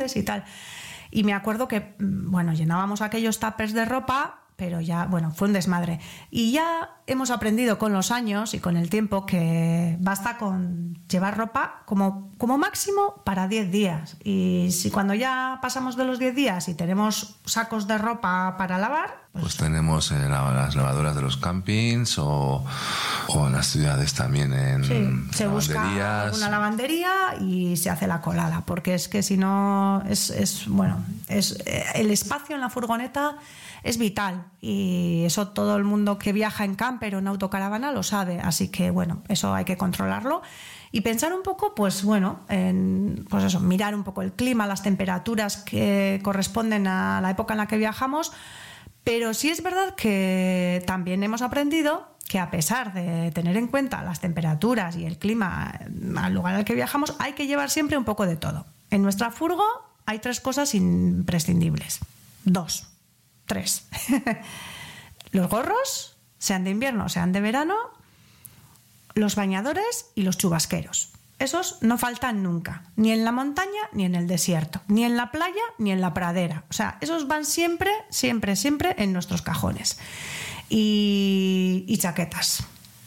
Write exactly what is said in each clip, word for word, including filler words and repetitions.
y tal. Y me acuerdo que, bueno, llenábamos aquellos tuppers de ropa, pero ya, bueno, fue un desmadre. Y ya hemos aprendido con los años y con el tiempo que basta con llevar ropa como, como máximo para diez días. Y si cuando ya pasamos de los diez días y tenemos sacos de ropa para lavar... Pues, pues tenemos eh, la, las lavadoras de los campings o, o en las ciudades también en sí, se busca una lavandería y se hace la colada, porque es que si no es, es bueno, es el espacio en la furgoneta es vital y eso todo el mundo que viaja en camper o en autocaravana lo sabe, así que bueno, eso hay que controlarlo y pensar un poco, pues bueno, en, pues eso, mirar un poco el clima, las temperaturas que corresponden a la época en la que viajamos, pero sí es verdad que también hemos aprendido que a pesar de tener en cuenta las temperaturas y el clima al lugar al que viajamos, hay que llevar siempre un poco de todo. En nuestra furgo hay tres cosas imprescindibles, dos. Tres. Los gorros, sean de invierno, sean de verano, los bañadores y los chubasqueros. Esos no faltan nunca, ni en la montaña ni en el desierto, ni en la playa ni en la pradera. O sea, esos van siempre, siempre, siempre en nuestros cajones. Y, y chaquetas,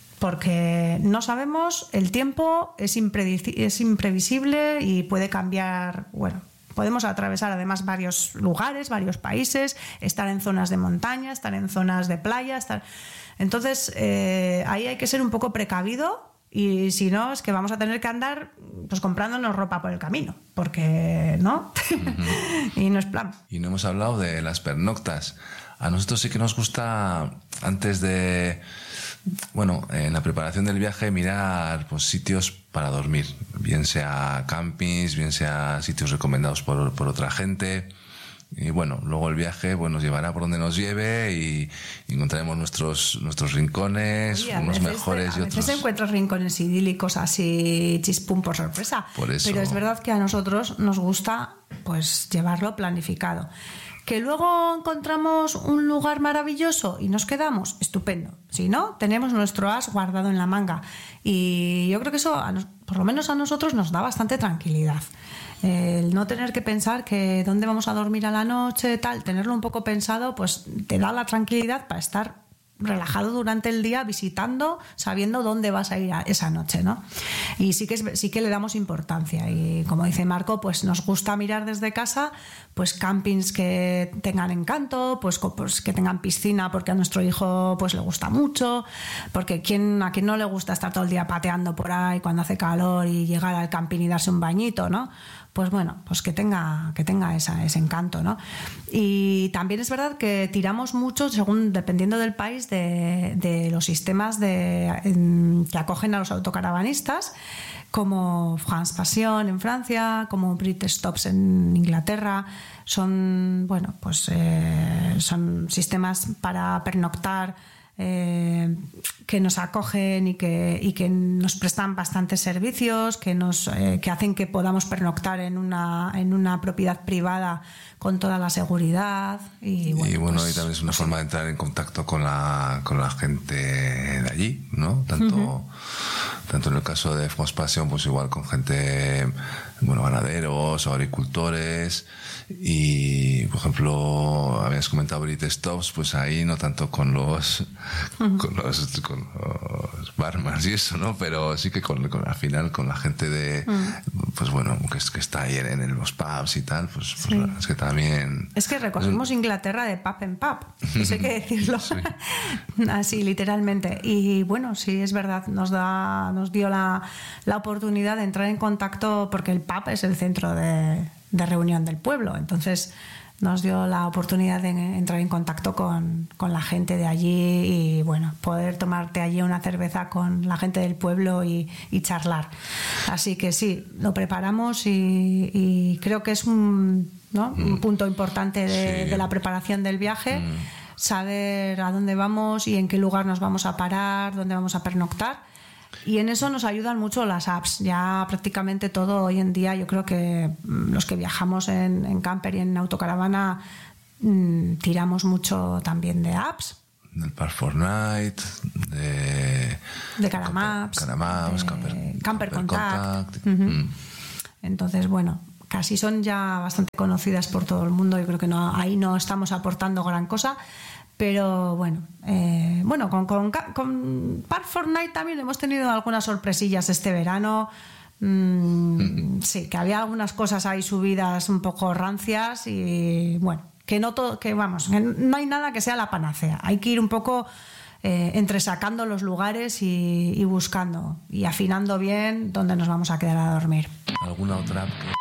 porque no sabemos, el tiempo es, impredici- es imprevisible y puede cambiar, bueno... Podemos atravesar además varios lugares, varios países, estar en zonas de montaña, estar en zonas de playa. Estar... Entonces, eh, ahí hay que ser un poco precavido y si no, es que vamos a tener que andar pues comprándonos ropa por el camino, porque no, uh-huh. Y no es plan. Y no hemos hablado de las pernoctas. A nosotros sí que nos gusta, antes de... Bueno, en la preparación del viaje mirar pues, sitios para dormir, bien sea campings, bien sea sitios recomendados por, por otra gente. Y bueno, luego el viaje pues, nos llevará por donde nos lleve y, y encontraremos nuestros, nuestros rincones, Oye, unos veces, mejores y a otros. A veces encuentras rincones idílicos así chispum por sorpresa. Por eso. Pero es verdad que a nosotros nos gusta pues llevarlo planificado. Que luego encontramos un lugar maravilloso y nos quedamos, estupendo. Si no, tenemos nuestro as guardado en la manga. Y yo creo que eso, a nos, por lo menos a nosotros, nos da bastante tranquilidad. El no tener que pensar que dónde vamos a dormir a la noche, tal, tenerlo un poco pensado, pues te da la tranquilidad para estar relajado durante el día visitando, sabiendo dónde vas a ir a esa noche, ¿no? Y sí que es, sí que le damos importancia y como dice Marco, pues nos gusta mirar desde casa pues campings que tengan encanto, pues, pues que tengan piscina porque a nuestro hijo pues le gusta mucho, porque ¿quién, a quien no le gusta estar todo el día pateando por ahí cuando hace calor y llegar al camping y darse un bañito, ¿no? Pues bueno, pues que tenga, que tenga esa, ese encanto, ¿no? Y también es verdad que tiramos mucho, según dependiendo del país, de, de los sistemas de, en, que acogen a los autocaravanistas, como France Passion en Francia, como Brit Stops en Inglaterra. Son, bueno, pues eh, son sistemas para pernoctar, Eh, que nos acogen y que, y que nos prestan bastantes servicios, que nos eh, que hacen que podamos pernoctar en una, en una propiedad privada con toda la seguridad. Y bueno, y, bueno, pues, y también es una pues, forma de entrar en contacto con la, con la gente de allí, ¿no? Tanto, uh-huh. tanto en el caso de France Passion, pues igual con gente, bueno, ganaderos o agricultores. Y por ejemplo, habías comentado Brit Stops, pues ahí no tanto con los uh-huh. con los con los barmans y eso, ¿no? Pero sí que con, con al final con la gente de uh-huh. pues bueno, que, que está ahí en, en los pubs y tal, pues, pues sí. Es que también es que recorrimos Inglaterra de pub en pub, eso hay que decirlo. Sí. Así literalmente. Y bueno, sí es verdad, nos da nos dio la, la oportunidad de entrar en contacto porque el pub es el centro de de reunión del pueblo, entonces nos dio la oportunidad de entrar en contacto con, con la gente de allí y bueno, poder tomarte allí una cerveza con la gente del pueblo y, y charlar. Así que sí, lo preparamos y, y creo que es un, ¿no? mm. un punto importante de, sí. de la preparación del viaje, mm. saber a dónde vamos y en qué lugar nos vamos a parar, dónde vamos a pernoctar. Y en eso nos ayudan mucho las apps. Ya prácticamente todo hoy en día, yo creo que los que viajamos en, en camper y en autocaravana mmm, tiramos mucho también de apps. Del Park four Night, de... De Caramaps. Caramaps, de Camper, Camper, Camper Contact. Contact. Uh-huh. Mm. Entonces, bueno, casi son ya bastante conocidas por todo el mundo. Yo creo que no, ahí no estamos aportando gran cosa. Pero bueno, eh, bueno con, con, con Park Fortnite también hemos tenido algunas sorpresillas este verano. Mm, mm-hmm. Sí, que había algunas cosas ahí subidas un poco rancias y bueno, que no todo, que vamos, que no hay nada que sea la panacea. Hay que ir un poco eh, entresacando los lugares y, y buscando y afinando bien dónde nos vamos a quedar a dormir. ¿Alguna otra app que